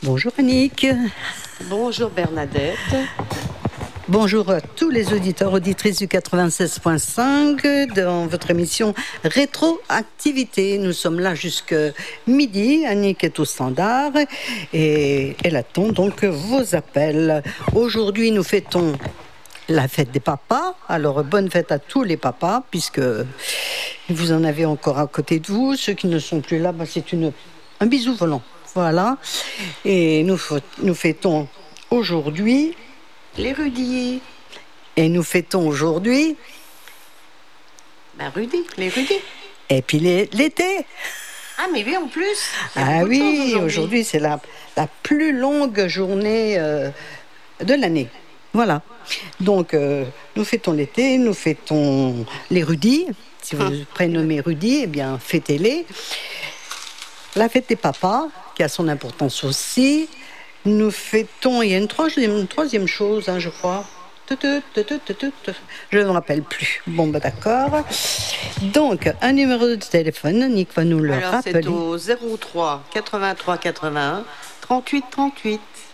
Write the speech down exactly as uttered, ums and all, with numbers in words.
Bonjour Annick. Bonjour Bernadette. Bonjour à tous les auditeurs, auditrices du quatre-vingt-seize point cinq dans votre émission Rétroactivité. Nous sommes là jusqu'à midi. Annick est au standard et elle attend donc vos appels. Aujourd'hui, nous fêtons la fête des papas. Alors, bonne fête à tous les papas, puisque vous en avez encore à côté de vous. Ceux qui ne sont plus là, bah, c'est une, un bisou volant. Voilà. Et nous, nous fêtons aujourd'hui Les Rudy. Et nous fêtons aujourd'hui... Ben Rudy, les Rudy. Et puis les, l'été. Ah, mais oui, en plus. Ah oui, aujourd'hui. aujourd'hui, c'est la, la plus longue journée euh, de l'année. Voilà. Donc, euh, nous fêtons l'été, nous fêtons les Rudy. Si vous hum. prénommez Rudy, eh bien, fêtez-les. La fête des papas, qui a son importance aussi. Nous fêtons, il y a une troisième, une troisième chose, hein, je crois. Je ne me rappelle plus. Bon, bah d'accord. Donc, un numéro de téléphone, Nick va nous le Alors, rappeler. C'est au zéro trois quatre-vingt-trois quatre-vingt-un trente-huit trente-huit.